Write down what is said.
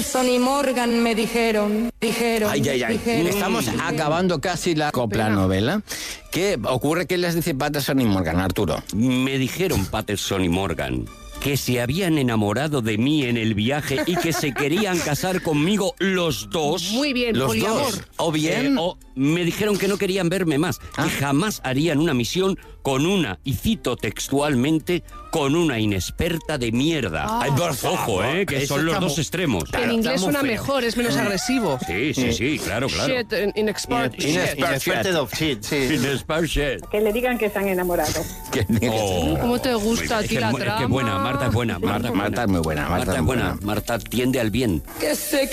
Patterson y Morgan me dijeron. Ay. Estamos acabando casi la copla-novela. ¿Qué ocurre? ¿Qué les dice Patterson y Morgan, Arturo? Me dijeron Patterson y Morgan que se habían enamorado de mí en el viaje y que se querían casar conmigo los dos. Muy bien, Los poliamor. dos. O bien... O me dijeron que no querían verme más, que jamás harían una misión con una, y cito textualmente, con una inexperta de mierda. Ay, por favor. Ojo, que Eso son los está dos extremos. En inglés suena mejor, es menos agresivo. Sí, claro. Shit, inexpert shit. Inexperted of shit, sí. Inexpert shit. Que le digan que se han enamorado. Oh. ¿Cómo te gusta a ti la Es que trama? buena, Marta es buena. Marta es muy buena. Marta es buena. Marta tiende al bien. Que se